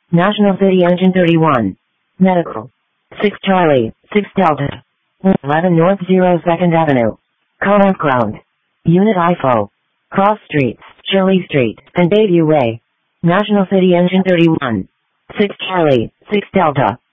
National City Engine 31. Medical. 6 Charlie, 6 Delta. 11 North 02nd Avenue. Connaught Ground. Unit IFO. Cross Streets, Shirley Street, and Bayview Way. National City Engine 31. 6 Charlie, 6 Delta.